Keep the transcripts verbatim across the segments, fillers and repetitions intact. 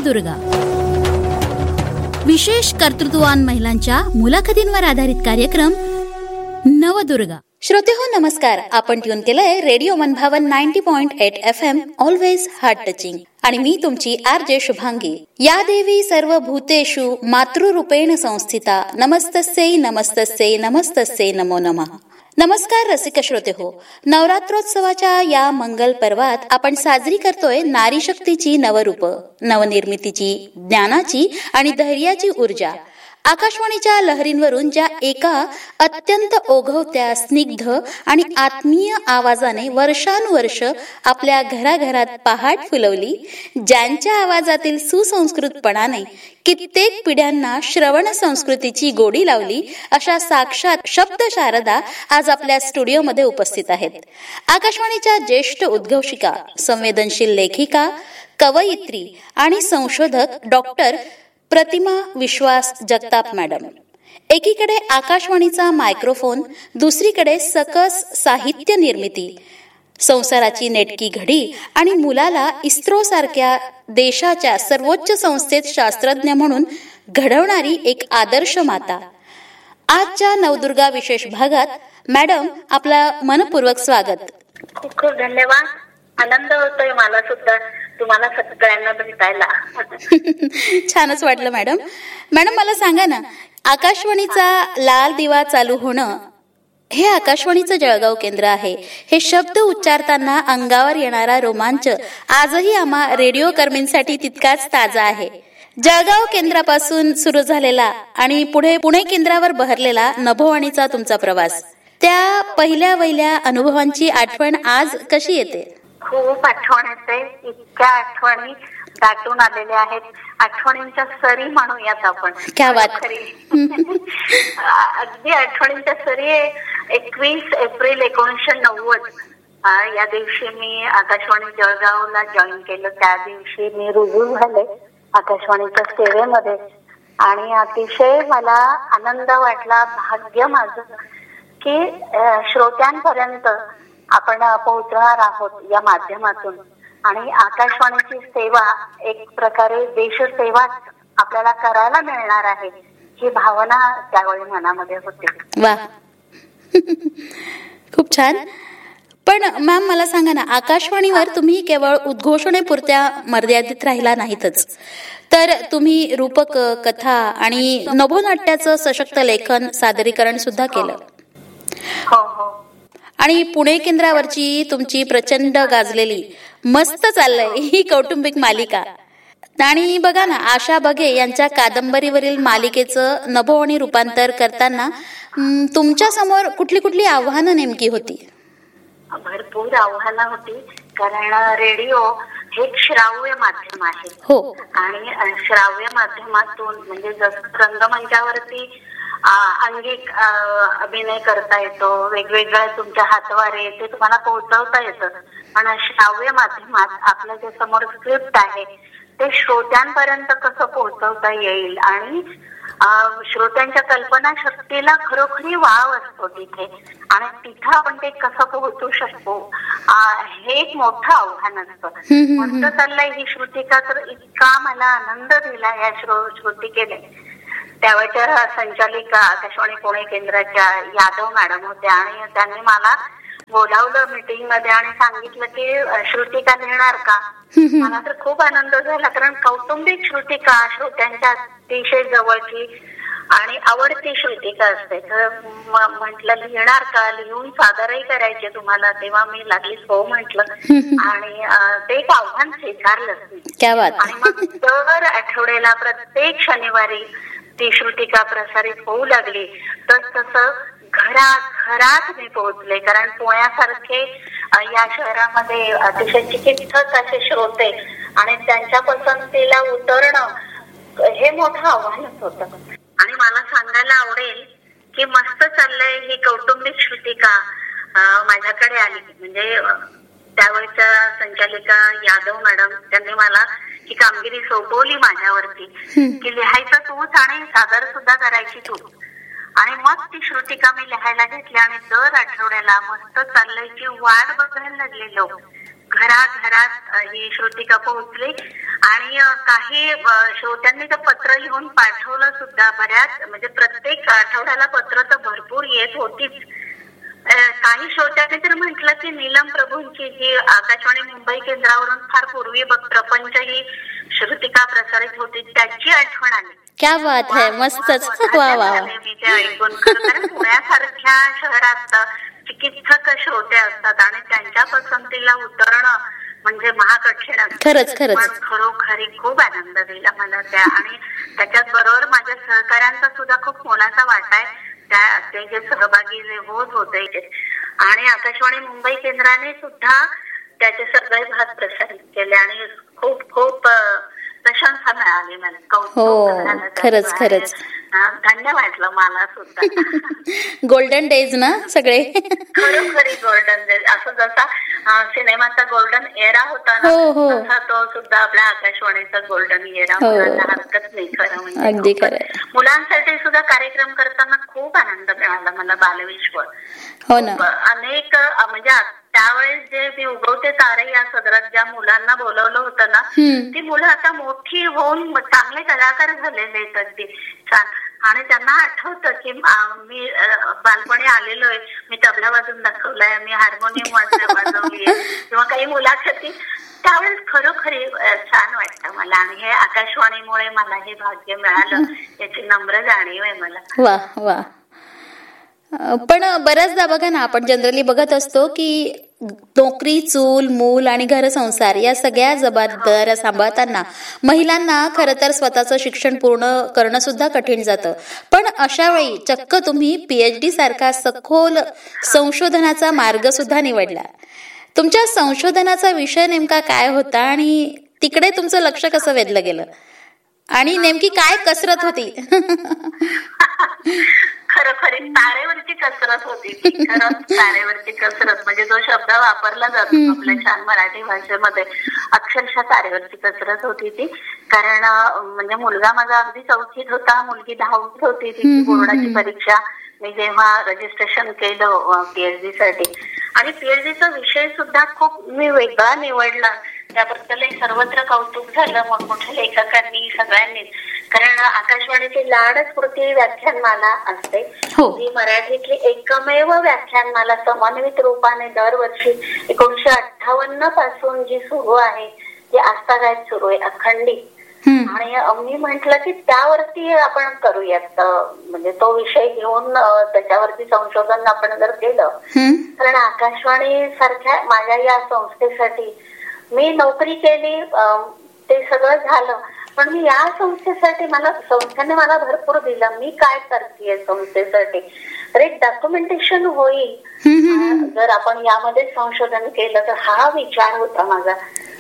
नवदुर्गा, विशेष कर्तृत्ववान महिलांच्या मुलाखतींवर आधारित कार्यक्रम नवदुर्गा. श्रोते हो नमस्कार. आपण ट्यून केलंय रेडिओ मनभावन ninety point eight F M, always heart touching. आणि मी तुमची आर जे शुभांगी. या देवी सर्व भूतेषु मातृरूपेण संस्थिता, नमस्तस्यै नमस्तस्यै नमस्तस्यै नमो नमः. नमस्कार रसिक श्रोते हो. नवरात्रोत्सवाच्या या मंगल पर्वात आपण साजरी करतोय नारी शक्तीची नवरूप, नवनिर्मितीची, ज्ञानाची आणि धैर्याची ऊर्जा. आकाशवाणीच्या लहरींवरून ज्या एका अत्यंत ओघवत्या, स्निग्ध आणि आत्मीय आवाजाने वर्षानुवर्ष आपल्या घराघरात पहाट फुलवली, ज्यांच्या आवाजातील सुसंस्कृतपणाने कित्येक पिढ्यांना श्रवण संस्कृतीची गोडी लावली, अशा साक्षात शब्द शारदा आज आपल्या स्टुडिओमध्ये उपस्थित आहेत. आकाशवाणीच्या ज्येष्ठ उद्घोषिका, संवेदनशील लेखिका, कवयित्री आणि संशोधक डॉक्टर प्रतिमा विश्वास जगताप मॅडम. एकीकडे आकाशवाणीचा मायक्रोफोन, दुसरीकडे सकस साहित्य निर्मिती, संसाराची नेटकी घडी आणि मुलाला इस्रो सारख्या देशाच्या सर्वोच्च संस्थेत शास्त्रज्ञ म्हणून घडवणारी एक आदर्श माता. आजच्या नवदुर्गा विशेष भागात मॅडम आपला मनपूर्वक स्वागत. खूप खूप धन्यवाद. आनंद होतोय मला सुद्धा तुम्हाला सगळ्यांना भेटायला. छानच वाटलं मॅडम. मॅडम मला सांगा ना, आकाशवाणीचा लाल दिवा चालू होणं हे आकाशवाणीचं जळगाव केंद्र आहे. हे शब्द उच्चारताना अंगावर येणारा रोमांच आजही आम्हा रेडिओ कर्मींसाठी तितकाच ताजा आहे. जळगाव केंद्रापासून सुरू झालेला आणि पुढे पुणे केंद्रावर बहरलेला नभोवाणीचा तुमचा प्रवास, त्या पहिल्या वहिल्या अनुभवांची आठवण आज कशी येते? खूप आठवण येते. इतक्या आठवणी दाटून आलेल्या आहेत. आठवणींच्या सरी म्हणूयात आपण. क्या बात. अगदी आठवणींच्या सरी. एकवीस एप्रिल एकोणीसशे नव्वद या दिवशी मी आकाशवाणी जळगावला जॉईन केलं. त्या दिवशी मी रुजू झाले आकाशवाणीच्या सेवेमध्ये आणि अतिशय मला आनंद वाटला. भाग्य माझं की श्रोत्यांपर्यंत आपण पोहोचणार आहोत या माध्यमातून. आणि आकाशवाणीची सेवा एक प्रकारे देशसेवाच आपल्याला करायला मिळणार आहे, ही भावना त्यावेळी मनामध्ये होती. वा, खूप छान. पण मॅम मला सांगा ना, आकाशवाणीवर तुम्ही केवळ उद्घोषणेपुरत्या मर्यादित राहिला नाहीतच, तर तुम्ही रूपक, कथा आणि नभोनाट्याचं सशक्त लेखन, सादरीकरण सुद्धा केलं. हो हो. आणि पुणे केंद्रावरची तुमची प्रचंड गाजलेली मस्त चाललंय ही कौटुंबिक मालिका. आणि बघा ना, आशा बघे यांच्या कादंबरीवरील मालिकेचं नभोवाणी रूपांतर करताना तुमच्या समोर कुठली कुठली आव्हानं नेमकी होती? भरपूर आव्हानं होती, कारण रेडिओ हे एक श्राव्य माध्यम आहे. हो. आणि श्राव्य माध्यमातून म्हणजे जसं रंगमंचावरती अंगिक अभिनय करता येतो, वेगवेगळ्या तुमच्या हातवारे ते तुम्हाला पोहोचवता येतं, पण श्राव्य माध्यमात आपल्या जे समोर स्क्रिप्ट आहे ते श्रोत्यांपर्यंत कसं पोहोचवता येईल आणि श्रोत्यांच्या कल्पना शक्तीला खरोखरी वाव असतो तिथे, आणि तिथं आपण ते कसं पोहोचू शकतो हे एक मोठं आव्हान असतं. मस्त चाललंय ही श्रुतिका तर इतका मला आनंद दिला या श्रुतिकेने. त्यावेळच्या संचालिका आकाशवाणी पुणे केंद्राच्या यादव मॅडम होत्या आणि त्यांनी मला बोलावलं मीटिंग मध्ये आणि सांगितलं की श्रुतिका लिहिणार का. मला तर खूप आनंद झाला, कारण कौटुंबिक श्रुतिका श्रोत्यांच्या अतिशय जवळची आणि आवडती श्रुतिका असते. तर म्हटलं लिहिणार का, लिहून सादरही करायचे तुम्हाला. तेव्हा मी लागलीच हो म्हटलं आणि ते एक आव्हान स्वीकारलं. आणि मग दर आठवड्याला प्रत्येक शनिवारी ती श्रुतिका प्रसारित होऊ लागली. तस तसं घरात घरात मी पोहोचले, कारण पुण्यासारखे या शहरामध्ये अतिशय चिकित्सक असे श्रोते आणि त्यांच्या पसंतीला उतरणं हे मोठं आव्हानच होतं. आणि मला सांगायला आवडेल की मस्त चाललंय ही कौटुंबिक श्रुतिका माझ्याकडे आली. म्हणजे त्यावेळच्या संचालिका यादव मॅडम त्यांनी मला ही कामगिरी सोपवली माझ्यावरती की लिहायचं तूच आणि सादर सुद्धा करायची तू. आणि मग ती श्रुतिका मी लिहायला घेतली आणि दर आठवड्याला मस्त चाललंयची वाट बघायला लागलेलो घराघरात ही श्रुतिका पोहोचली आणि काही श्रोत्यांनी तर पत्र लिहून पाठवलं सुद्धा. बऱ्याच म्हणजे प्रत्येक आठवड्याला पत्र तर भरपूर येत होतीच. काही श्रोत्यांनी तर म्हटलं की नीलम प्रभूंची जी आकाशवाणी मुंबई केंद्रावरून फार पूर्वी प्रपंच ही श्रुतिका प्रसारित होती त्याची आठवण आली. क्या बात है, मस्तच. वा वा. मी ते ऐकून कारण पुण्यासारख्या शहरात चिकित्सक श्रोते असतात आणि त्यांच्या पसंतीला उतरणं म्हणजे महाकठीण असतं. खरंच खरंच पण खरोखरी खूप आनंद दिला मला त्या. आणि त्याच्याच बरोबर माझ्या सहकाऱ्यांचा सुद्धा खूप मोलाचा वाटा आहे. त्या ते जे सहभागी जे होत होते आणि आकाशवाणी मुंबई केंद्राने सुद्धा त्याचे सगळे भाग प्रसारित केले आणि खूप खूप प्रशंसा मिळाली मला. हो खरंच खरंच धन्य वाटलं मला सुद्धा. गोल्डन डेज ना सगळे. खरोखरी गोल्डन डेज. असं जसा सिनेमाचा गोल्डन एरा होता ना तसा तो सुद्धा आपल्या आकाशवाणीचा गोल्डन एरा म्हणायला हरकत नाही. खरं म्हणजे अगदी खरं. मुलांसाठी सुद्धा कार्यक्रम करताना खूप आनंद मिळाला मला. बालविश्व हो ना. अनेक म्हणजे त्यावेळेस जे मी उगवते तारे या सदरात ज्या मुलांना बोलवलं होतं ना ती मुलं आता मोठी होऊन चांगले कलाकार झालेले आहेत अगदी छान. आणि त्यांना आठवतं की मी बालपणी आलेलो आहे, मी तबला वाजून दाखवलाय, मी हार्मोनियम वाजवली किंवा काही मुलाखती. त्यावेळेस खरोखरी छान वाटतं मला आणि हे आकाशवाणीमुळे मला हे भाग्य मिळालं याची नम्र जाणीव आहे मला. वा वा. पण बऱ्याचदा बघा ना आपण जनरली बघत असतो की नोकरी, चूल, मूल आणि घर संसार या सगळ्या जबाबदाऱ्या सांभाळताना महिलांना खरं तर स्वतःचं शिक्षण पूर्ण करणं सुद्धा कठीण जातं. पण अशा वेळी चक्क तुम्ही पीएचडी सारखा सखोल संशोधनाचा मार्ग सुद्धा निवडला. तुमच्या संशोधनाचा विषय नेमका काय होता आणि तिकडे तुमचं लक्ष कसं वेधलं गेलं आणि नेमकी काय कसरत होती? खरोखरी तारेवरची कसरत होती. खरंच तारेवरची कसरत म्हणजे जो शब्द वापरला जातो आपल्या छान मराठी भाषेमध्ये अक्षरशः तारेवरची कसरत होती ती. कारण म्हणजे मुलगा माझा अगदी चौथीत होता, मुलगी दहावीत होती. तिची बोर्डाची परीक्षा मी जेव्हा रजिस्ट्रेशन केलं पीएचडी साठी आणि पीएचडीचा विषय सुद्धा खूप मी वेगळा निवडला त्याबद्दल सर्वत्र कौतुक झालं मग मोठ्या लेखकांनी सगळ्यांनीच. कारण आकाशवाणीची लाडस्फूर्ती व्याख्यानमाला असते ती मराठीतली एकमेव व्याख्यानमाला समन्वित रूपाने दरवर्षी एकोणीशे अठ्ठावन्न पासून जी सुरू आहे ती आजतागायत सुरू आहे अखंडित. आणि मी म्हंटल की त्यावरती आपण करूयात म्हणजे तो विषय घेऊन त्याच्यावरती संशोधन आपण जर केलं कारण आकाशवाणी सारख्या माझ्या या संस्थेसाठी मी नोकरी केली ते सगळं झालं पण मी या संस्थेसाठी मला संस्थेने मला भरपूर दिलं. मी काय करतेय संस्थेसाठी तर एक डॉक्युमेंटेशन होईल जर आपण यामध्ये संशोधन केलं तर हा विचार होता माझा.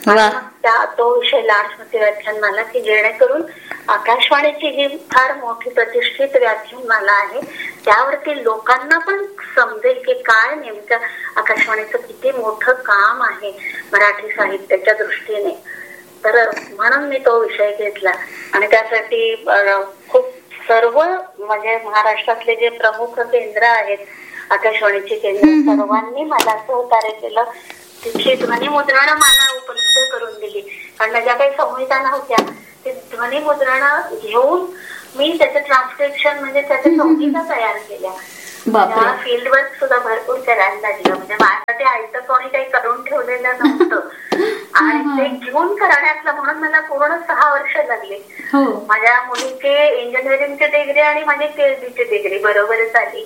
त्या तो विषय लाडस्मृती व्याख्यानमाला की जेणेकरून आकाशवाणीची ही फार मोठी प्रतिष्ठित व्याख्यानमाला आहे त्यावरती लोकांना पण समजेल की काय नेमकं आकाशवाणीचं किती मोठं काम आहे मराठी साहित्याच्या दृष्टीने. तर म्हणून मी तो विषय घेतला आणि त्यासाठी खूप सर्व म्हणजे महाराष्ट्रातले जे प्रमुख केंद्र आहेत आकाशवाणीची केंद्र सर्वांनी मला सहकार्य केलं. तिची ध्वनिमुद्रण मला उपलब्ध करून दिली कारण ज्या काही संहिता नव्हत्या ते ध्वनिमुद्रण घेऊन मी त्याचं ट्रान्सक्रिप्शन म्हणजे त्याच्या संहिता तयार केल्या. मला फील्ड वर्क सुद्धा भरपूर करायला लागलं म्हणजे माझ्यासाठी आयतं कोणी काही करून ठेवलेलं नव्हतं आणि ते घेऊन करण्यातलं म्हणून मला पूर्ण सहा वर्ष लागले. माझ्या मुलीची इंजिनिअरिंगची डिग्री आणि माझी पीएचडीची डिग्री बरोबर झाली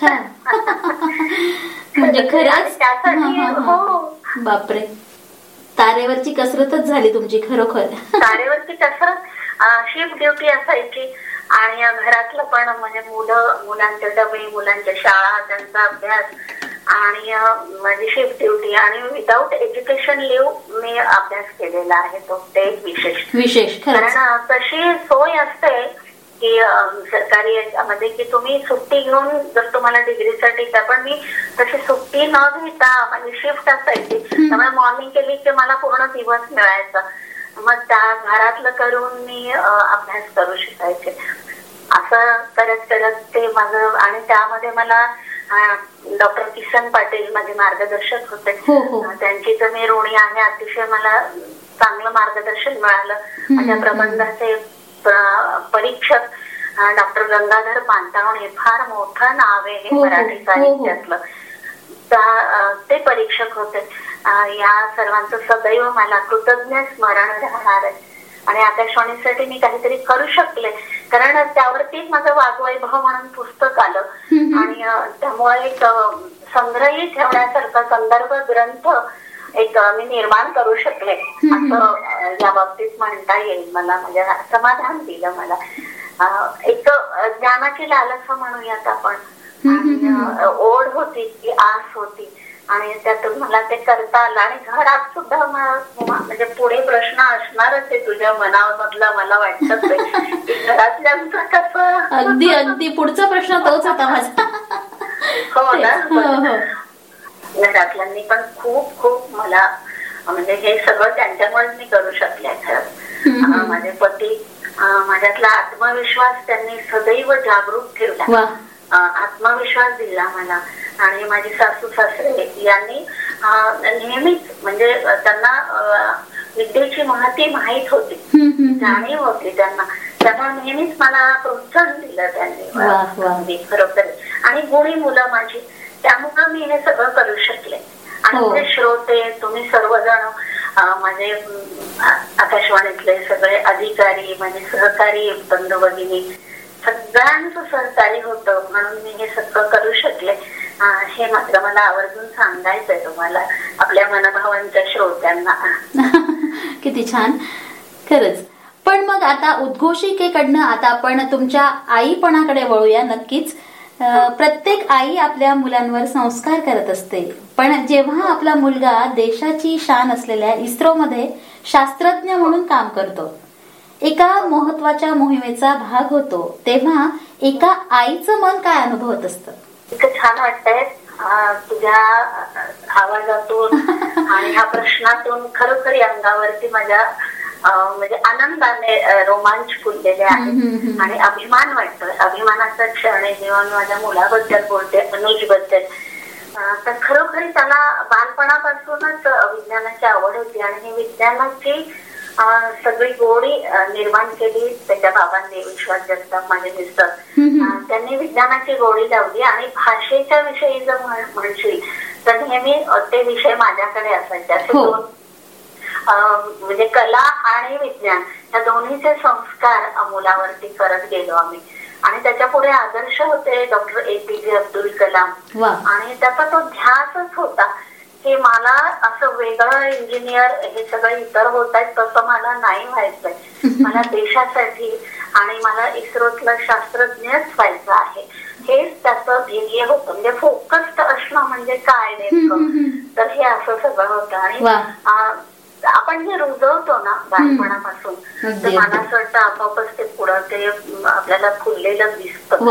म्हणजे त्यासाठी. हो बापरे तारेवरची कसरतच झाली तुमची खरोखर. तारेवरची कसरत शिफ्ट ड्युटी असायची आणि घरातलं पण म्हणजे मुलं मुलांचे डबे मुलांच्या शाळा त्यांचा अभ्यास आणि माझी शिफ्ट ड्युटी आणि विदाऊट एज्युकेशन लिव्ह मी अभ्यास केलेला आहे तो ते एक विशेष विशेष कारण तशी सोय असते की सरकारी याच्यामध्ये की तुम्ही सुट्टी घेऊन जर तुम्हाला डिग्रीसाठी पण मी तशी सुट्टी न घेता माझी शिफ्ट असायची त्यामुळे मॉर्निंग केली की मला पूर्ण दिवस मिळायचा मग त्या घरातलं करून मी अभ्यास करू शिकायचे. असं करत करत ते माझं आणि त्यामध्ये मला डॉक्टर किसन पाटील माझे मार्गदर्शक होते. त्यांची तर मी ऋणी आहे. अतिशय मला चांगलं मार्गदर्शन मिळालं. माझ्या प्रबंधाचे परीक्षक डॉक्टर गंगाधर पांतावणे, फार मोठं नाव आहे हे मराठी साहित्यातलं, ते परीक्षक होते. या सर्वांचं सदैव मला कृतज्ञ स्मरण राहणार आहे. आणि आकाशवाणीसाठी मी काहीतरी करू शकले, कारण त्यावरती माझं वाग्वैभव म्हणून पुस्तक आलं आणि त्यामुळे एक संग्रही ठेवण्यासारखा संदर्भ ग्रंथ एक मी निर्माण करू शकले असं या बाबतीत म्हणता येईल. मला म्हणजे समाधान दिलं. मला एक ज्ञानाची लालसा म्हणूयात आपण, ओढ होती, ती आस होती आणि त्यातून मला ते करता आलं. आणि घरात सुद्धा म्हणजे पुढे प्रश्न असणारच आहे तुझ्या मनामधला, मला वाटत की घरातल्यांचं कसं. अगदी अगदी पुढचा प्रश्न तोच होता माझा. हो ना. घरातल्यांनी पण खूप खूप मला म्हणजे हे सगळं त्यांच्यामुळेच मी करू शकले. खरं माझे पती, माझ्यातला आत्मविश्वास त्यांनी सदैव जागरूक ठेवला, आत्मविश्वास दिला मला. आणि माझी सासू सासरे यांनी नेहमीच म्हणजे त्यांना विद्येची महती माहीत होती, जाणीव होती त्यांना, त्यामुळे नेहमीच मला प्रोत्साहन दिलं त्यांनी खरोखर. आणि गुणी मुलं माझी, त्यामुळे मी हे सगळं करू शकले. आणि ते श्रोते, तुम्ही सर्वजण, माझे आकाशवाणीतले सगळे अधिकारी, माझे सहकारी बंधू भगिनी, सगळ्यांचं सहकार्य होतं म्हणून मी हे सगळं करू शकले. हे मात्र मला आवर्जून सांगायचंय तुम्हाला, आपल्या मनभावांच्या श्रोत्यांना. किती छान खरंच. पण मग आता उद्घोषिकेकडनं आता आपण तुमच्या आईपणाकडे वळूया. नक्कीच प्रत्येक आई आपल्या मुलांवर संस्कार करत असते, पण जेव्हा आपला मुलगा देशाची शान असलेल्या इस्रोमध्ये शास्त्रज्ञ म्हणून काम करतो, एका महत्वाच्या मोहिमेचा भाग होतो, तेव्हा एका आईचं मन काय अनुभवत असतं? इतकं छान वाटतंय तुझ्या आवाजातून आणि ह्या प्रश्नातून. खरोखरी अंगावरती माझ्या म्हणजे आनंदाने रोमांच फुललेले आहे आणि अभिमान वाटतोय. अभिमानाचा क्षण आहे जेव्हा मी माझ्या मुलाबद्दल बोलते, अनुज बद्दल. तर खरोखरी त्याला बालपणापासूनच विज्ञानाची आवड होती आणि ही विज्ञानाची सगळी गोडी निर्माण केली त्याच्या बाबांनी, विश्वास जगताप माझे मिस्टर. त्यांनी विज्ञानाची गोडी लावली आणि भाषेच्या विषयी जर म्हणशील तर नेहमी ते विषय माझ्याकडे असायचे. असे दोन म्हणजे कला आणि विज्ञान या दोन्हीचे संस्कार मुलावरती करत गेलो आम्ही. आणि त्याच्या पुढे आदर्श होते डॉक्टर ए पी जे अब्दुल कलाम. आणि त्याचा तो ध्यासच होता की मला असं वेगळं इंजिनियर हे सगळे इतर होत आहेत तसं मला नाही व्हायचंय. मला देशासाठी आणि मला इस्रोतलं शास्त्रज्ञच व्हायचं आहे, हेच त्याचं ध्येय होतं. म्हणजे फोकस्ड असणं म्हणजे काय नेमकं, तर हे असं सगळं होतं. आणि आपण जे रुजवतो ना बालपणापासून, तर मला असं वाटतं आपोआपच ते पुढं ते आपल्याला फुललेलं दिसतं.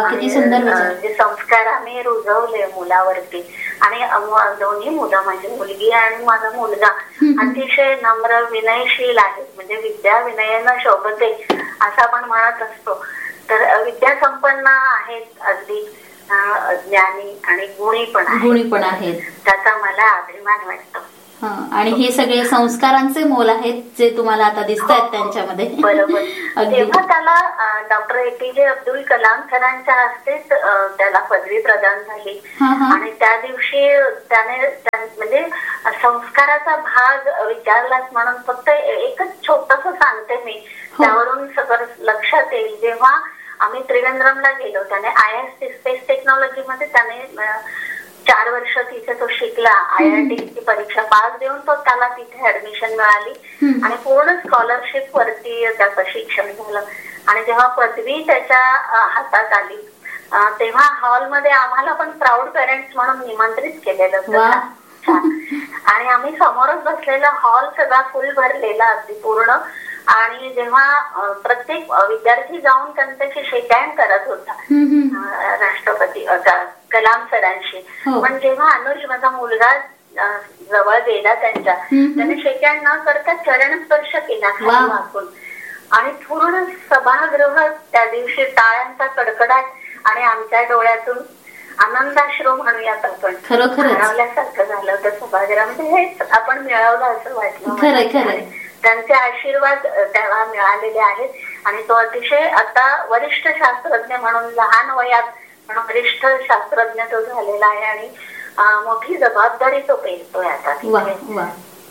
जे संस्कार आम्ही रुजवले मुलावरती, आणि दोन्ही मुलं, माझी मुलगी आणि माझा मुलगा अतिशय नम्र विनयशील आहेत. म्हणजे विद्या विनयनं शोभते असं आपण म्हणत असतो. तर विद्या संपन्न आहेत, अगदी ज्ञानी आणि गुणी पण गुणी पण आहेत, त्याचा मला अभिमान वाटतो. आणि हे सगळे संस्कारांचे मोल आहेत जे तुम्हाला आता दिसत आहेत त्यांच्यामध्ये. बरोबर. तेव्हा त्याला डॉक्टर ए पी जे अब्दुल कलाम सरांच्या हस्तेच त्याला पदवी प्रदान झाली. आणि त्या दिवशी त्याने म्हणजे संस्काराचा भाग विचारलाच म्हणून फक्त एकच छोटस सांगते मी, त्यावरून सगळं लक्षात येईल. जेव्हा आम्ही त्रिवेंद्रमला गेलो, त्याने I S T space technology मध्ये त्याने चार वर्ष तिथे तो शिकला. आय आय टी ची परीक्षा पास देऊन तो त्याला तिथे ऍडमिशन मिळाली आणि पूर्ण स्कॉलरशिप वरती त्याचं शिक्षण झालं. आणि जेव्हा पदवी त्याच्या हातात आली तेव्हा हॉलमध्ये आम्हाला पण प्राऊड पेरेंट्स म्हणून निमंत्रित केलेलं होतं. आणि आम्ही समोरच बसलेला, हॉल सगळा फुल भरलेला अगदी पूर्ण. आणि जेव्हा प्रत्येक विद्यार्थी जाऊन त्यांच्याशी शेक हँड करत होता राष्ट्रपती कलाम सरांशी, पण जेव्हा अनुज माझा मुलगा जवळ गेला त्यांच्या, त्याने शेक हँड न करता चरण स्पर्श केला खाली वाकून. आणि पूर्ण सभागृह त्या दिवशी टाळ्यांचा कडकडाट आणि आमच्या डोळ्यातून आनंदाश्रू म्हणूयात आपण. खरोखर हरवल्यासारखं झालं होतं सभागृहामध्ये, हेच आपण मिळवलं असं वाटलं. खरंय खरंय. त्यांचे आशीर्वाद तेव्हा मिळालेले आहेत आणि तो अतिशय आता वरिष्ठ शास्त्रज्ञ म्हणून, लहान वयात म्हणून वरिष्ठ शास्त्रज्ञ तो झालेला आहे आणि मोठी जबाबदारी तो पेलतोय आता. वा वा,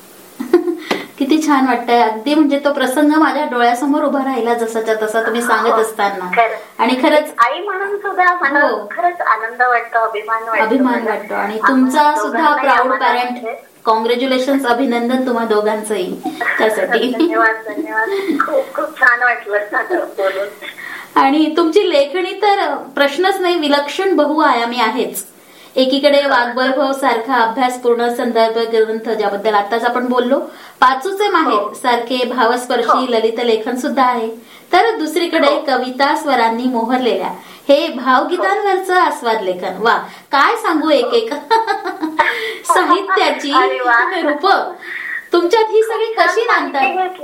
किती छान वाटतंय. अगदी म्हणजे तो प्रसंग माझ्या डोळ्यासमोर उभा राहिला जसाच्या तसा तुम्ही सांगत असताना. आणि खरंच आई म्हणून सुद्धा मला खरंच आनंद वाटतो, अभिमान वाटतो. अभिमान वाटतो. आणि तुमचा सुद्धा प्राऊड पॅरेंट, कॉंग्रॅच्युलेशन, अभिनंदन तुम्हा दोघांचंही त्यासाठी. धन्यवाद धन्यवाद. खूप खूप छान वाटलं बोलून. आणि तुमची लेखणी तर प्रश्नच नाही, विलक्षण बहुआयामी आहेच. एकीकडे वाग्वैभव सारखा अभ्यासपूर्ण संदर्भ ग्रंथ ज्याबद्दल आताच आपण बोललो, पाचूचे माहेर सारखे भावस्पर्शी ललित लेखन सुद्धा आहे. तर दुसरीकडे कविता स्वरांनी मोहरलेल्या हे भावगीतांवरचं आस्वाद लेखन. वा, काय सांगू एक एक साहित्याची रूप तुमच्यात ही सगळी कशी नांदतात.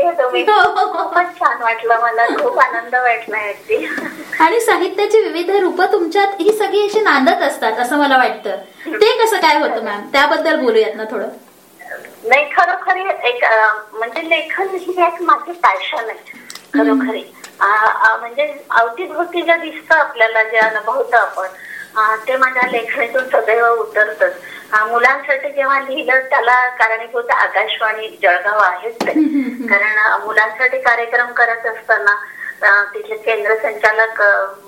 खूपच छान वाटलं मला, खूप आनंद वाटलाय. आणि साहित्याची विविध रूप तुमच्यात ही सगळी अशी नांदत असतात असं मला वाटतं. ते कसं काय होतं मॅम, त्याबद्दल बोलूयात ना थोडं. नाही, खरोखरी एक म्हणजे लेखन ही एक माझी पॅशन आहे खरोखरी. म्हणजे अवतीभोवती जे दिसतं आपल्याला, जे अनुभवतं आपण, ते माझ्या लेखणीतून सदैव उतरतच. मुलांसाठी जेव्हा लिहिलं त्याला कारणीभूत आकाशवाणी जळगाव आहेच. कारण मुलांसाठी कार्यक्रम करत असताना तिथले केंद्र संचालक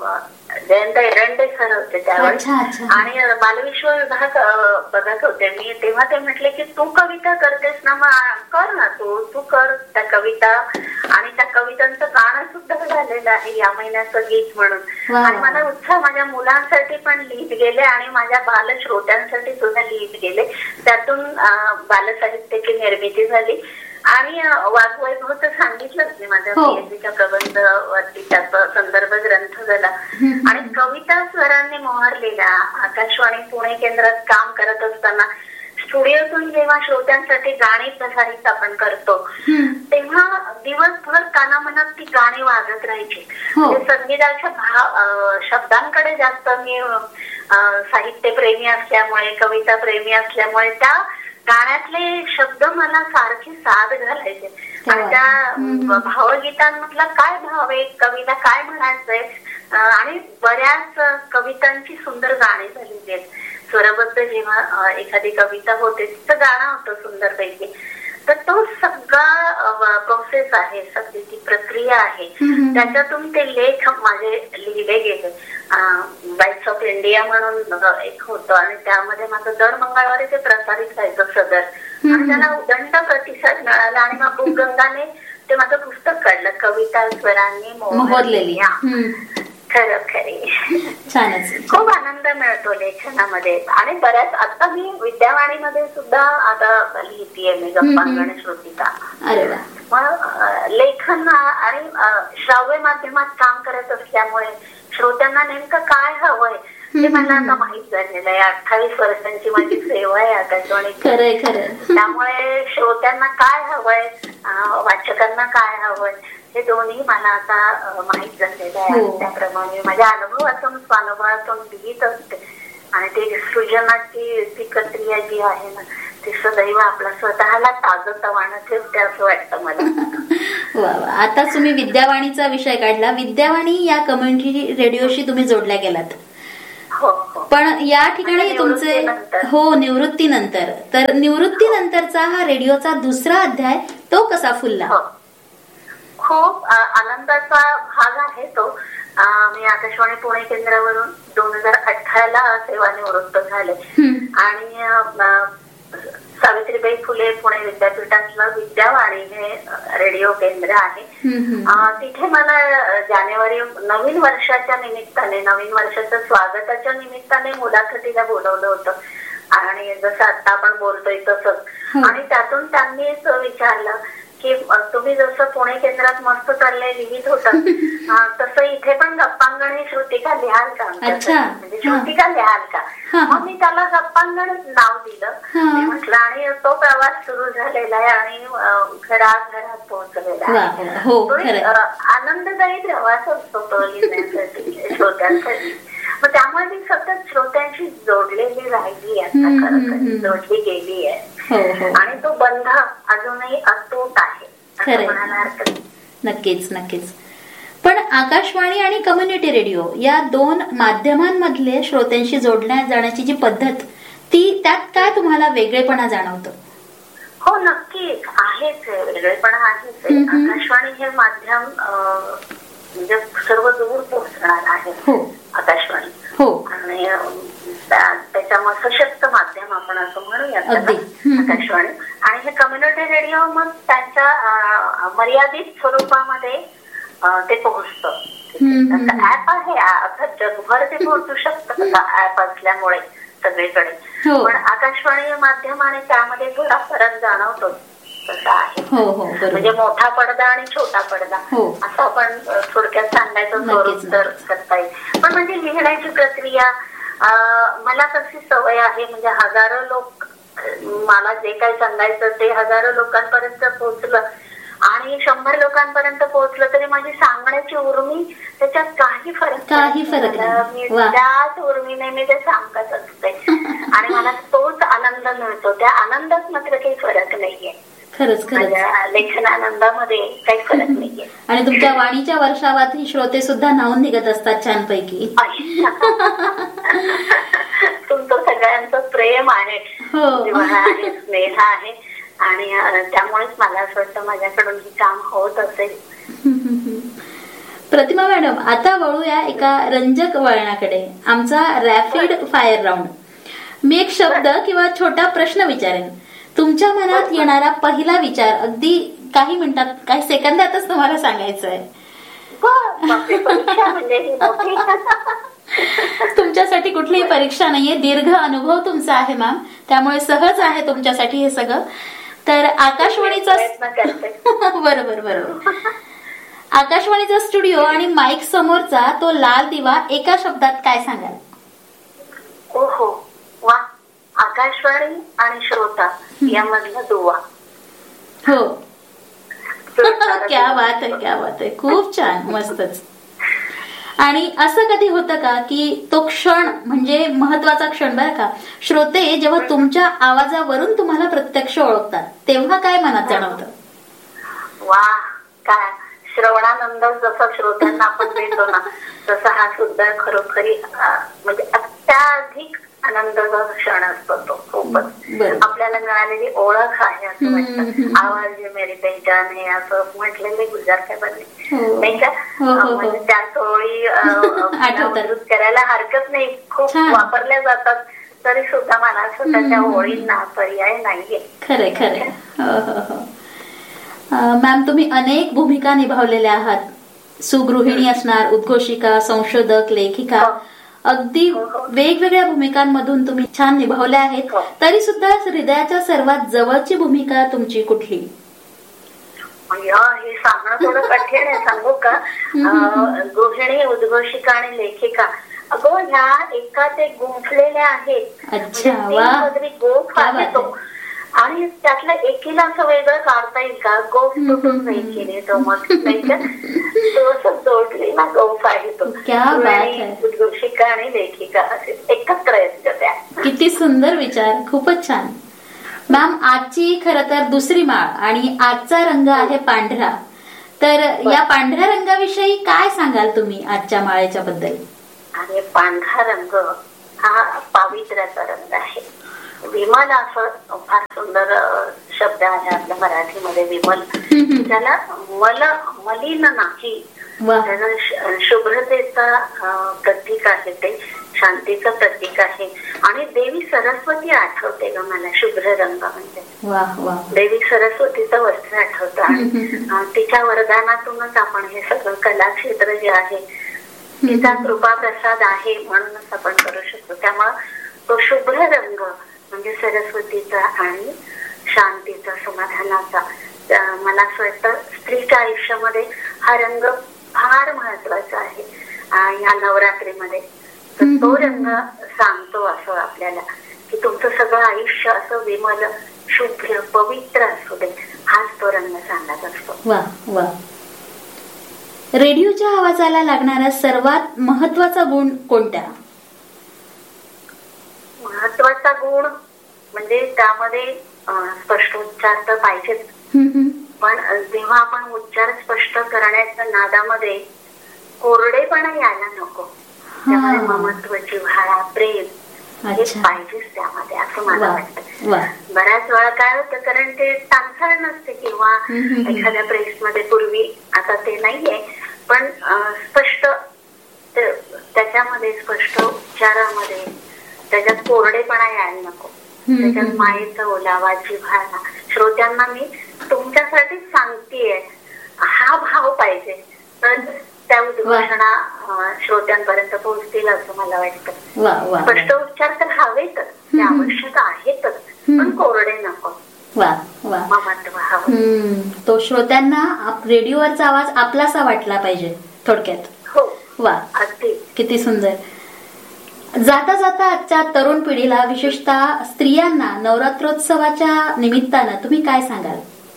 जयंत एरंडे सर होते त्यावेळेस आणि बालविश्व विभाग बघत होते मी. तेव्हा ते म्हटले की तू कविता करतेस ना, मग कर ना, तू तू कर त्या कविता. आणि त्या कवितांचं गाणं सुद्धा झालेलं आहे या महिन्याचं गीत म्हणून. आणि मला उत्साह, माझ्या मुलांसाठी पण लिहित गेले आणि माझ्या बालश्रोत्यांसाठी सुद्धा लिहित गेले. त्यातून बालसाहित्याची निर्मिती झाली. आणि वाग्वैभव तर सांगितलंच मी, माझ्या पीएचडीच्या प्रबंधावरती त्याचा संदर्भ ग्रंथ झाला. आणि कविता स्वरांनी मोहरलेल्या आकाशवाणी पुणे केंद्रात काम करत असताना स्टुडिओतून जेव्हा श्रोत्यांसाठी गाणी प्रसारित आपण करतो तेव्हा दिवसभर कानामनात ती गाणी वाजत राहायची. म्हणजे संगीताच्या भाव शब्दांकडे जास्त मी साहित्यप्रेमी असल्यामुळे, कविता प्रेमी असल्यामुळे त्या गाण्यातले शब्द मला सारखे साथ घालायचे. आणि त्या भावगीतांमधला काय भाव आहे, कविता काय म्हणायचंय, आणि बऱ्याच कवितांची सुंदर गाणी झालेली आहेत. स्वरबद्ध जेव्हा एखादी कविता होते तिचं गाणं होतं सुंदरपैकी. तर तो सगळा प्रोसेस आहे, सगळी ती प्रक्रिया आहे. त्याच्यातून ते लेख माझे लिहिले गेले. बाईट्स ऑफ इंडिया म्हणून एक होतं आणि त्यामध्ये माझं दर मंगळवारी ते प्रसारित व्हायचं सदर. आणि त्याला उदंड प्रतिसाद मिळाला आणि मग बुकगंगाने ते माझं पुस्तक काढलं, कविता स्वरांनी मोहरलेली. खरं खरी छानच. खूप आनंद मिळतो लेखनामध्ये. आणि बऱ्याच आता मी विद्यावाणीमध्ये सुद्धा आता लिहितीये मी गप्पांगण श्रुतिका. मग लेखन आणि श्राव्य माध्यमात काम करत असल्यामुळे श्रोत्यांना नेमकं काय हवंय ते मला आता माहित झालेलं आहे. अठ्ठावीस वर्षांची माझी सेवा आहे आकाशवाणी. त्यामुळे श्रोत्यांना काय हवंय, वाचकांना काय हवंय हे दोन्ही मला आता माहित झालेलं आहे. त्याप्रमाणे माझ्या अनुभवातून स्वानुभवातून लिहित असते. आणि ते सृजनाची ती प्रक्रिया जी आहे ना ती सदैव आपला स्वतःला ताजतवानं ठेवते असं वाटतं मला. आता तुम्ही विद्यावाणीचा विषय काढला. विद्यावाणी या कम्युनिटी रेडिओशी तुम्ही जोडल्या गेलात. पण या ठिकाणी तुमचे हो निवृत्तीनंतर, तर निवृत्तीनंतरचा हा रेडिओचा दुसरा अध्याय तो कसा फुलला? खूप आनंदाचा भाग आहे तो. मी आकाशवाणी पुणे केंद्रावरून दोन हजार अठराला सेवानिवृत्त झाले आणि सावित्रीबाई फुले पुणे विद्यापीठातलं विद्यावाणी हे रेडिओ केंद्र आहे. तिथे मला जानेवारी नवीन वर्षाच्या निमित्ताने, नवीन वर्षाच्या स्वागताच्या निमित्ताने मुलाखतीला बोलवलं होतं. आणि जसं आता आपण बोलतोय तसंच. आणि त्यातून त्यांनीच विचारलं की तुम्ही जसं पुणे केंद्रात मस्त चाललंय लिहित होता तसं इथे पण गप्पांगण ही श्रुतिका लिहाल का, म्हणजे श्रुतिका लिहाल का. मग मी त्याला गप्पांगण नाव दिलं म्हटलं. आणि तो प्रवास सुरू झालेला आहे आणि घरात घरात पोहोचलेला आहे. आनंददायी प्रवास असतो तो लिहिण्यासाठी श्रोत्यांसाठी. मग त्यामुळे मी सतत श्रोत्यांशी जोडलेली राहिली आता, खरं जोडली गेली आहे आणि तो बंध अजूनही अतूट आहे असं म्हणायला हरकत नाही. नक्कीच नक्कीच. पण आकाशवाणी आणि कम्युनिटी रेडिओ या दोन माध्यमांमधले श्रोत्यांशी जोडल्या जाण्याची जी पद्धत, ती त्यात काय तुम्हाला वेगळेपणा जाणवतं? हो नक्कीच आहेच, वेगळेपणा आहेच. आकाशवाणी हे माध्यम म्हणजे सर्व दूर पोहोचणार आहे आकाशवाणी, आणि त्याच्यामुळे सशक्त माध्यम आपण असं म्हणूयात आकाशवाणी. आणि हे कम्युनिटी रेडिओ मग त्यांच्या मर्यादित स्वरूपामध्ये ते पोहोचतं. ऍप आहे, अर्थात जगभर ते पोहोचू शकतं ऍप असल्यामुळे सगळीकडे, पण आकाशवाणी माध्यम आणि त्यामध्ये थोडा फरक जाणवतो तसा आहे. म्हणजे मोठा पडदा आणि छोटा पडदा असं आपण थोडक्यात सांगायचं स्वरूप तर करता येईल. पण म्हणजे लिहिण्याची प्रक्रिया मला कशी सवय आहे, म्हणजे हजारो लोक, मला जे काही सांगायचं ते हजारो लोकांपर्यंत पोहोचलं आणि शंभर लोकांपर्यंत पोहोचलं तरी माझी सांगण्याची उर्मी त्याच्यात काही फरक काही फरक मी त्याच उर्मीने मी ते सांगत असते आणि मला तोच आनंद मिळतो. त्या आनंदात मात्र काही फरक नाहीये. खरंच खरंच लेखनानंदामध्ये काही फरक नाहीये. आणि तुमच्या वाणीच्या वर्षावात ही श्रोते सुद्धा नावून निघत असतात छानपैकी. तुमचं सगळ्यांचं प्रेम आहे, आहे, स्नेह आहे आणि त्यामुळेच मला असं वाटतं माझ्याकडून हे काम होत असेल. प्रतिमा मॅडम, आता वळूया एका रंजक वळणाकडे, आमचा रॅपिड फायर राऊंड. मी एक शब्द किंवा छोटा प्रश्न विचारेन, तुमच्या मनात येणारा पहिला विचार अगदी काही मिनिटात, काही सेकंदातच तुम्हाला सांगायचं आहे. तुमच्यासाठी कुठलीही परीक्षा नाहीये, दीर्घ अनुभव तुमचा आहे मॅम, त्यामुळे सहज आहे तुमच्यासाठी हे सगळं. तर आकाशवाणीचा बरोबर बरोबर आकाशवाणीचा स्टुडिओ आणि माईक समोरचा तो लाल दिवा एका शब्दात काय सांगाल? ओहो वा, आकाशवाणी आणि श्रोता यामधला दुवा. हो क्या बात आहे, क्या बात आहे, खूप छान, मस्तच. आणि असं कधी होतं का की तो क्षण म्हणजे महत्वाचा क्षण बरं का, श्रोते जेव्हा तुमच्या आवाजावरून तुम्हाला प्रत्यक्ष ओळखतात तेव्हा काय मनात जाणवतं? वा, काय श्रवणानंद जसा श्रोत्यांना आपण देतो ना, तसा हा सुद्धा खरोखरी म्हणजे अत्याधिक आनंदाचा क्षण असतो तो. खूपच आपल्याला मिळालेली ओळख आहे असं वाटतं. आवाज मेरी पहचान आहे असं म्हटलेले गुलजार साहेबांनी नाही का, म्हणजे त्या ओळी करायला हरकत नाही, खूप वापरल्या जातात तरी सुद्धा मला असं त्याच्या ओळींना पर्याय नाहीये. खरे खरे. मॅम, तुम्ही अनेक भूमिका निभावलेल्या आहात, सुगृहिणी असणार, उद्घोषिका, संशोधक, लेखिका, अगदी वेगवेगळ्या भूमिकांमधून तुम्ही छान निभावल्या आहेत. तरी सुद्धा हृदयाच्या सर्वात जवळची भूमिका तुमची कुठली? हे सांगणं थोडं कठीण आहे, सांगू का? गृहिणी, उद्घोषिका आणि लेखिका, अगो ह्या एका ते गुंफलेल्या आहेत. गोफ आहे तो, आणि त्यातल्या एकीला असं वेगळं काढता येईल का? गोफ तुटून एकीने तो मग नाही का, तो असं जोडलेला गोफ आहे तो. उद्घोषिका आणि लेखिका असे एकत्र आहेत त्या. किती सुंदर विचार, खूपच छान. मॅम, आजची खरं तर दुसरी माळ आणि आजचा रंग आहे पांढरा, तर या पांढऱ्या रंगाविषयी काय सांगाल तुम्ही आजच्या माळेच्या बद्दल? आणि पांढरा रंग हा पावित्र्याचा रंग आहे. विमल असं फार सुंदर शब्द आहे आपल्या मराठीमध्ये, विमल. त्याला मल मलिन नाही, त्याला शुभ्रतेचा प्रतीक आहे, ते शांतीचं प्रतीक आहे. आणि देवी सरस्वती आठवते ग मला शुभ्र रंग म्हणजे. देवी सरस्वतीचं वस्त्र आठवतं आणि तिच्या वरदानातूनच आपण हे सगळं कलाक्षेत्र जे आहे तिचा कृपा प्रसाद आहे म्हणूनच आपण करू शकतो. त्यामुळं तो शुभ्र रंग म्हणजे सरस्वतीचा आणि शांतीचा, समाधानाचा. मला असं वाटतं स्त्रीच्या आयुष्यामध्ये हा रंग फार महत्वाचा आहे या नवरात्रीमध्ये. तर तो रंग सांगतो असं आपल्याला की तुमचं सगळं आयुष्य असं विमल, शुभ्र, पवित्र असू दे, हाच तो रंग सांगत असतो. वा वा. रेडिओच्या आवाजाला लागणारा सर्वात महत्वाचा गुण कोणत्या? महत्वाचा गुण म्हणजे त्यामध्ये स्पष्ट उच्चार तर पाहिजेच, पण जेव्हा आपण उच्चार स्पष्ट करण्याच्या नादामध्ये कोरडेपणा यायला नको. त्यामध्ये ममत्व, जिव्हाळा, प्रेम हे पाहिजेच त्यामध्ये, असं मला वाटतं. बऱ्याच वेळा काय होतं, कारण ते टांगसाळ नसते किंवा एखाद्या प्रेसमध्ये पूर्वी, आता ते नाहीये, पण स्पष्ट त्याच्यामध्ये स्पष्ट उच्चारामध्ये त्याच्यात कोरडेपणा यायला नको. त्याच्यात मायेचा ओलावा, जिव्हाळा, श्रोत्यांना मी तुमच्यासाठीच सांगतेय हा भाव पाहिजे, तर त्या उद्घोषणा श्रोत्यांपर्यंत पोहोचतील असं मला वाटतं. स्पष्ट उच्चार तर हवेतच, ते आवश्यक आहेतच, पण कोरडे नको. महत्व हवं. तो श्रोत्यांना रेडिओवरचा आवाज आपलासा वाटला पाहिजे थोडक्यात. हो, वा, अगदी. किती सुंदर. जाता जाता आजच्या तरुण पिढीला, विशेषतः स्त्रियांना नवरात्रोत्सवाच्या निमित्तानं तुम्ही काय सांगाल?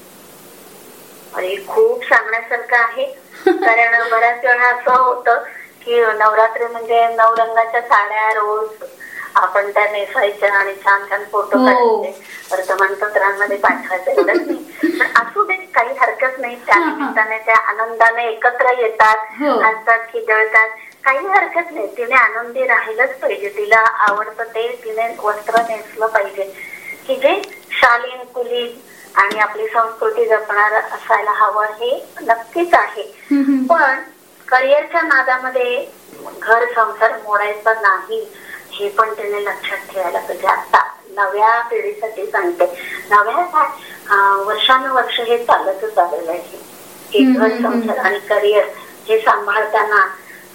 अरे, खूप सांगण्यासारखं आहे. कारण बऱ्याच वेळा असं होतं की नवरात्री म्हणजे नऊ रंगाच्या साड्या रोज आपण त्या नेसायच्या आणि छान छान फोटो काढायचे, वर्तमानपत्रांमध्ये पाठवायचे, एवढंच नाही. पण असू दे, काही हरकत नाही. त्या निमित्ताने त्या आनंदाने एकत्र येतात, हसतात, खिदळतात, काही हरकत नाही. तिने आनंदी राहिलंच पाहिजे. तिला आवडतं ते तिने वस्त्र नेसलं पाहिजे, की जे शालीन, कुलीन आणि आपली संस्कृती जपणार असायला हवं, हे नक्कीच आहे. पण करिअरच्या नादामध्ये घर संसार मोडायचा नाही, हे पण त्याने लक्षात ठेवायला पाहिजे. आता नव्या पिढीसाठी सांगते, नव्या वर्षानुवर्ष हे चालतच आलेलं आहे की घर संसार आणि करिअर हे सांभाळताना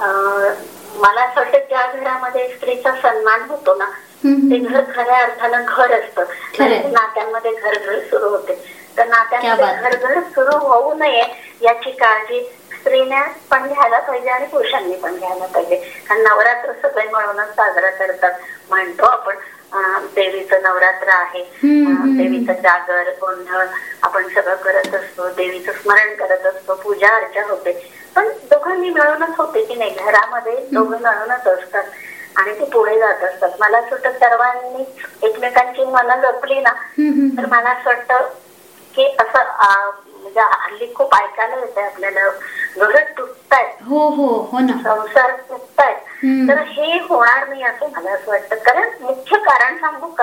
मला असं वाटतं ज्या घरामध्ये स्त्रीचा सन्मान होतो ना, ते घर खऱ्या अर्थानं घर असतं. नात्यांमध्ये घर घर सुरू होते, तर नात्यांमध्ये घर घर सुरू होऊ नये याची काळजी स्त्रीने पण घ्यायला पाहिजे आणि पुरुषांनी पण घ्यायला पाहिजे. कारण नवरात्र सगळे मिळूनच साजरा करतात. म्हणतो आपण देवीचं नवरात्र आहे, देवीचं जागर, गोंधळ आपण सगळं करत असतो, देवीचं स्मरण करत असतो, पूजा अर्चा होते, पण दोघांनी मिळूनच होते की नाही. घरामध्ये दोघं मिळूनच असतात आणि ते पुढे जात असतात. मला असं वाटतं सर्वांनीच एकमेकांची मनं जपली ना, तर मला असं वाटतं की असं म्हणजे हल्ली खूप ऐकायला येतंय आपल्याला, घर तुटतायत, हो हो हो ना, संसार तुटतायत, तर हे होणार नाही असं मला असं वाटतं. कारण मुख्य कारण सांगू का,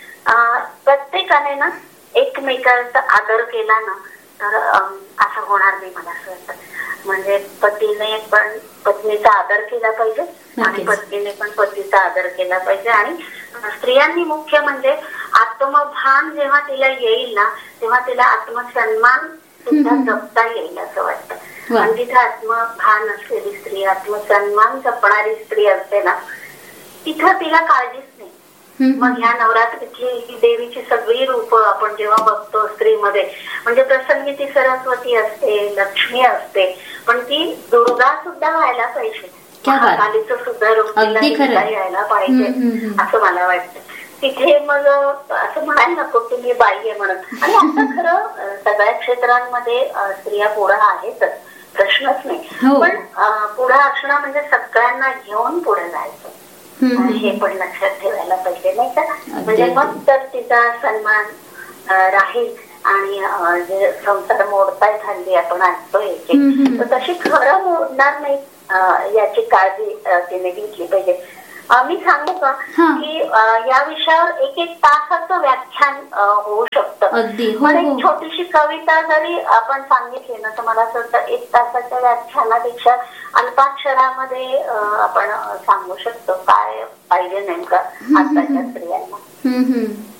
प्रत्येकाने ना एकमेकांचा आदर केला ना, तर असं होणार नाही मला असं वाटतं. म्हणजे पतीने पण पत्नीचा आदर केला पाहिजे आणि पत्नीने पण पतीचा आदर केला पाहिजे. आणि स्त्रियांनी मुख्य म्हणजे आत्मभान जेव्हा तिला येईल ना, तेव्हा तिला आत्मसन्मान सुद्धा जपता येईल असं वाटतं. आणि जिथे आत्मभान असलेली स्त्री, आत्मसन्मान जपणारी स्त्री असते ना, तिथं तिला काळजीच नाही. मग ह्या नवरात्रीची ही देवीची सगळी रूप आपण जेव्हा बघतो स्त्रीमध्ये, म्हणजे प्रसंगी ती सरस्वती असते, लक्ष्मी असते, पण ती दुर्गा सुद्धा व्हायला पाहिजे, महाकालीचं सुद्धा रूप तिला यायला पाहिजे असं मला वाटतं. तिथे मग असं म्हणायला नको की मी बाई आहे म्हणून. आणि आता खरं सगळ्या क्षेत्रांमध्ये स्त्रिया पुढे आहेतच, प्रश्नच नाही, पण पुढे असणं म्हणजे सगळ्यांना घेऊन पुढे जायचं, हे पण लक्षात ठेवायला पाहिजे नाही का. म्हणजे मग तर तिचा सन्मान राहील. आणि जे संसार मोडतायत हल्ली आपण ऐकतोय, तर तशी खरं मोडणार नाही याची काळजी तिने घेतली पाहिजे. मी सांगू का की या विषयावर एक एक तासाचं व्याख्यान होऊ शकतं. पण एक छोटीशी कविता जरी आपण सांगितली ना, तर मला असं वाटतं एक तासाच्या व्याख्यानापेक्षा अल्पाक्षरामध्ये आपण सांगू शकतो काय पाहिजे नेमकं आताच्या स्त्रियांना.